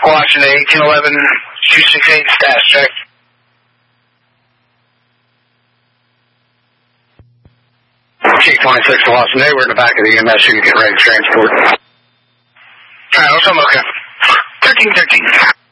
Washington 1811, 268, status check. T26 Washington, we're in the back of the EMS unit, get ready to transport. Alright, what's up, okay? 1313.